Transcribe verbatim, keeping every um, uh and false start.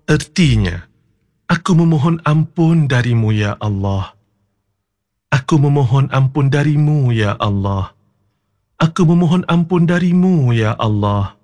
Ertinya, aku memohon ampun darimu ya Allah. Aku memohon ampun darimu ya Allah. Aku memohon ampun darimu ya Allah.